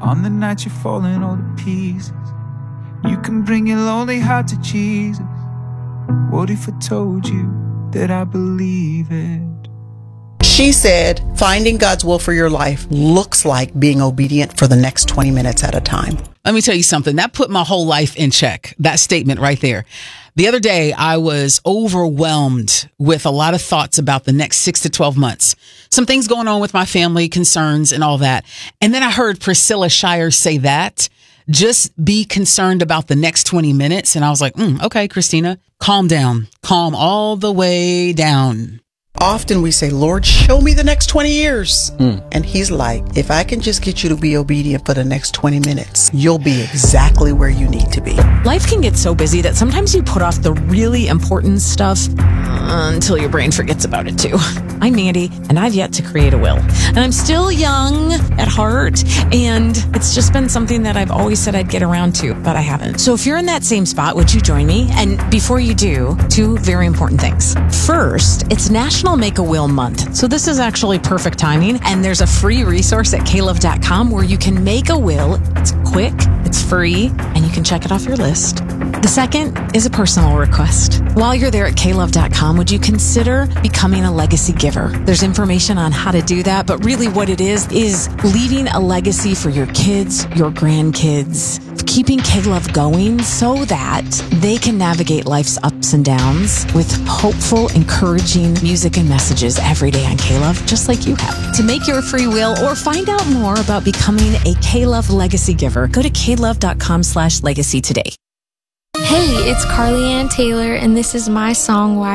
On the night you're falling all to pieces, you can bring your lonely heart to Jesus. What if I told you that I believe it? She said, finding God's will for your life looks like being obedient for the next 20 minutes at a time. Let me tell you something. That put my whole life in check. That statement right there. The other day, I was overwhelmed with a lot of thoughts about the next 6 to 12 months. Some things going on with my family, concerns and all that. And then I heard Priscilla Shirer say that. Just be concerned about the next 20 minutes. And I was like, okay, Christina, calm down. Calm all the way down. Often we say, Lord, show me the next 20 years. And he's like, if I can just get you to be obedient for the next 20 minutes, you'll be exactly where you need to be. Life can get so busy that sometimes you put off the really important stuff until your brain forgets about it too. I'm Mandy, and I've yet to create a will. And I'm still young at heart, and it's just been something that I've always said I'd get around to, but I haven't. So if you're in that same spot, would you join me? And before you do, 2 very important things. First, it's National Make a Will Month. So this is actually perfect timing, and there's a free resource at klove.com where you can make a will. It's quick, it's free, and you can check it off your list. The second is a personal request. While you're there at klove.com, would you consider becoming a legacy giver? There's information on how to do that, but really what it is leaving a legacy for your kids, your grandkids, keeping K-Love going so that they can navigate life's ups and downs with hopeful, encouraging music and messages every day on K-Love, just like you have. To make your free will or find out more about becoming a K-Love legacy giver, go to klove.com/legacy today. Hey, it's Carly Ann Taylor, and this is my song, Why